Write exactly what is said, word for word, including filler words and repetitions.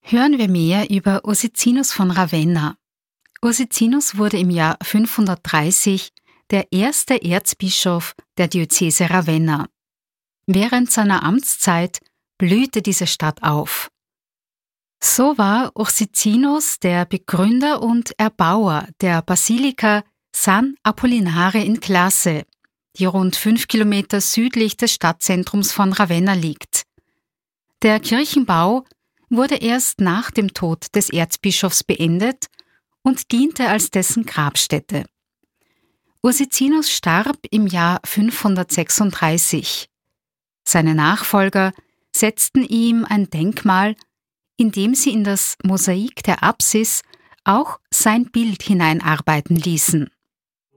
Hören wir mehr über Ursicinus von Ravenna. Ursicinus wurde im Jahr fünfhundertdreißig der erste Erzbischof der Diözese Ravenna. Während seiner Amtszeit blühte diese Stadt auf. So war Ursicinus der Begründer und Erbauer der Basilika San Apollinare in Classe, die rund fünf Kilometer südlich des Stadtzentrums von Ravenna liegt. Der Kirchenbau wurde erst nach dem Tod des Erzbischofs beendet und diente als dessen Grabstätte. Ursicinus starb im Jahr fünfhundertsechsunddreißig. Seine Nachfolger setzten ihm ein Denkmal, in dem sie in das Mosaik der Apsis auch sein Bild hineinarbeiten ließen.